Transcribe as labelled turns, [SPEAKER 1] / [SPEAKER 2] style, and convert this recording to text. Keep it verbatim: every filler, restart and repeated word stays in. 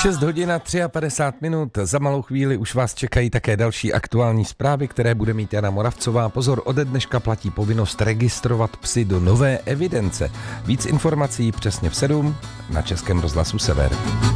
[SPEAKER 1] šest hodin a padesát tři minut. Za malou chvíli už vás čekají také další aktuální zprávy, které bude mít Jana Moravcová. Pozor, ode dneška platí povinnost registrovat psy do nové evidence. Víc informací přesně v sedm na Českém rozhlasu Sever.